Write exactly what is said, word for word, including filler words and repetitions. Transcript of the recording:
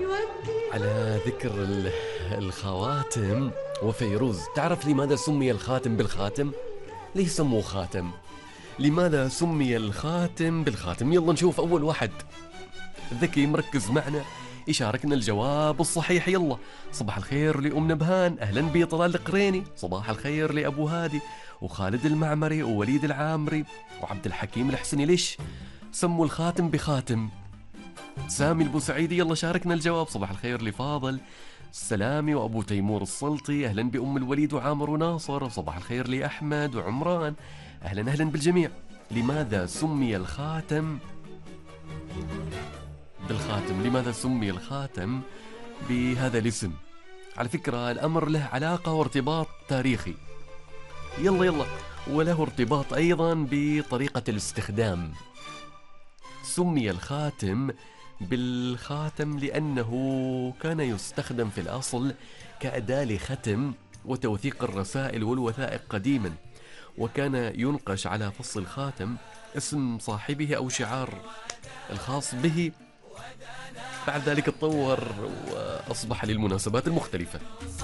على ذكر ال- الخواتم وفيروز، تعرف لماذا سمي الخاتم بالخاتم؟ ليه سموه خاتم؟ لماذا سمي الخاتم بالخاتم؟ يلا نشوف أول واحد ذكي مركز معنا يشاركنا الجواب الصحيح. يلا، صباح الخير لأم نبهان، أهلا بي طلال القريني، صباح الخير لأبو هادي وخالد المعمري ووليد العامري وعبد الحكيم الحسني. ليش سموا الخاتم بخاتم؟ سامي البوسعيدي يلا شاركنا الجواب. صباح الخير لفاضل السلامي وأبو تيمور السلطي، أهلا بأم الوليد وعامر وناصر، صباح الخير لأحمد وعمران، أهلا أهلا بالجميع. لماذا سمي الخاتم بالخاتم؟ لماذا سمي الخاتم بهذا الاسم؟ على فكرة الأمر له علاقة وارتباط تاريخي، يلا يلا، وله ارتباط أيضا بطريقة الاستخدام. سمي الخاتم بالخاتم لأنه كان يستخدم في الأصل كأداة لختم وتوثيق الرسائل والوثائق قديما، وكان ينقش على فص الخاتم اسم صاحبه أو شعار الخاص به. بعد ذلك تطور وأصبح للمناسبات المختلفة.